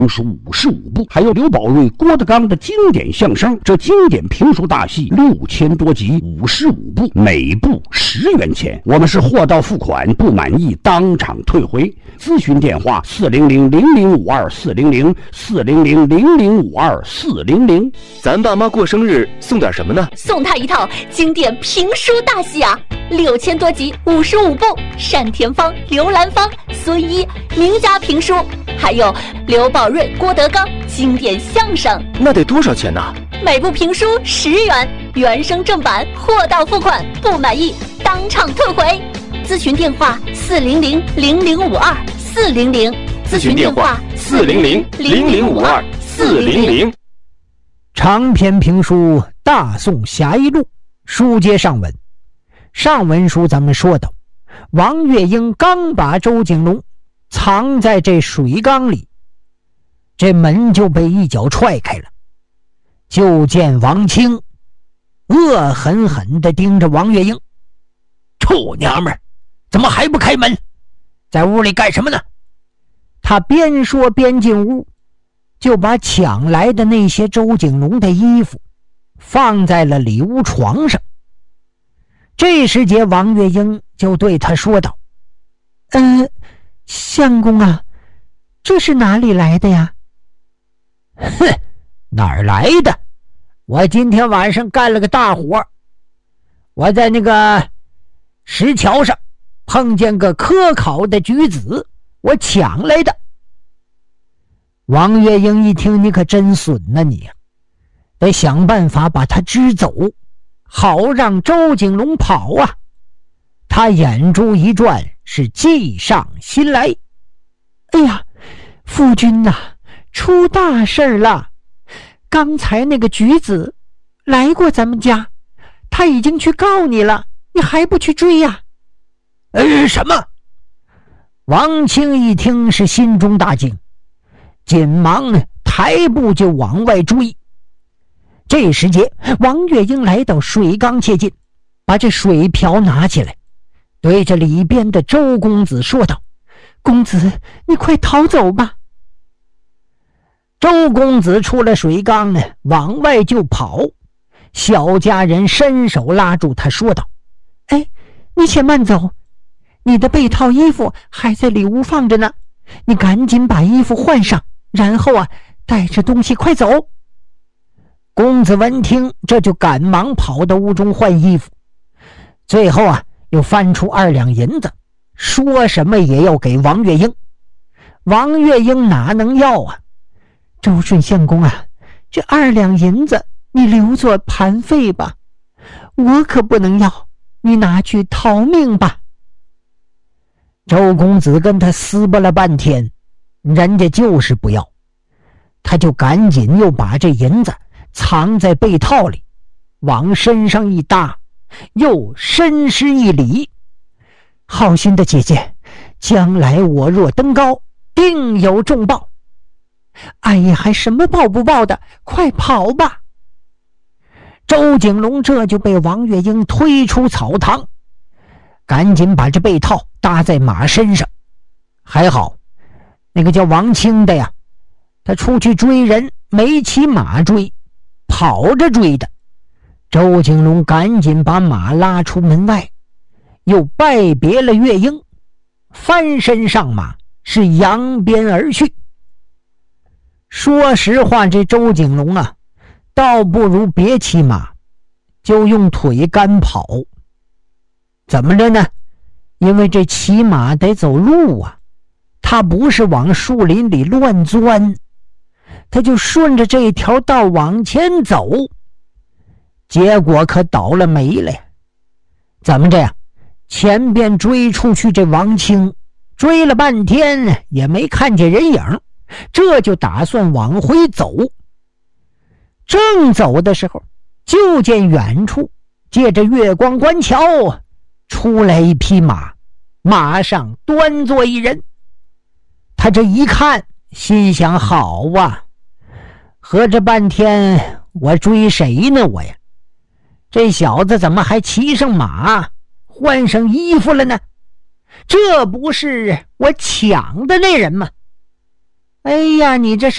是55部，还有刘宝瑞、郭德纲的经典相声。这经典评书大戏6000多集，55部，每部10元钱。我们是货到付款，不满意当场退回。咨询电话400-0052-400，400-0052-400。 咱爸妈过生日送点什么呢？ 送他一套经典评书大戏啊，6000多集，55部，单田芳、刘兰芳、孙一名家评书，还有刘宝瑞、郭德纲经典相声。 那得多少钱呢？ 每部评书10元，原声正版，货到付款，不满意当场退回。咨询电话400-0052-400， 咨询电话400-0052-400。 长篇评书《大宋侠义录》，书接上文。上文书咱们说到，王月英刚把周景龙藏在这水缸里，这门就被一脚踹开了。就见王清恶狠狠地盯着王月英：“臭娘们儿，怎么还不开门？在屋里干什么呢？”他边说边进屋，就把抢来的那些周景龙的衣服放在了里屋床上。这时节，王月英就对他说道：“相公啊，这是哪里来的呀？”“哼，哪儿来的？我今天晚上干了个大活，我在那个石桥上碰见个科考的举子，我抢来的。”王月英一听，你可真损呐你呀，得想办法把他支走，好让周景龙跑啊。他眼珠一转，是计上心来。“哎呀，夫君呐，出大事了！刚才那个举子来过咱们家，他已经去告你了，你还不去追呀？”“什么？”王清一听是心中大惊，紧忙抬步就往外追。这时节，王月英来到水缸切近，把这水瓢拿起来，对着里边的周公子说道：“公子，你快逃走吧。”周公子出了水缸呢，往外就跑。小家人伸手拉住他，说道：“你且慢走，你的被套衣服还在里屋放着呢，你赶紧把衣服换上，然后带着东西快走。”公子闻听，这就赶忙跑到屋中换衣服，最后又翻出2两银子，说什么也要给王月英。王月英哪能要啊？“周顺相公啊，这2两银子你留作盘费吧，我可不能要，你拿去逃命吧。”周公子跟他撕巴了半天，人家就是不要，他就赶紧又把这银子藏在被套里，往身上一搭，又深施一礼：“好心的姐姐，将来我若登高，定有重报。”“哎呀，还什么报不报的，快跑吧！”周景龙这就被王月英推出草堂，赶紧把这被套搭在马身上。还好那个叫王清的呀，他出去追人没骑马追，跑着追的。周景龙赶紧把马拉出门外，又拜别了月英，翻身上马，是扬鞭而去。说实话，这周景龙倒不如别骑马，就用腿干跑。怎么着呢？因为这骑马得走路他不是往树林里乱钻，他就顺着这条道往前走，结果可倒了霉了呀。怎么着呀？前边追出去这王清，追了半天也没看见人影，这就打算往回走。正走的时候，就见远处借着月光观桥出来一匹马，马上端坐一人。他这一看，心想：好合着半天我追谁呢我呀？这小子怎么还骑上马，换上衣服了呢？这不是我抢的那人吗？哎呀，你这是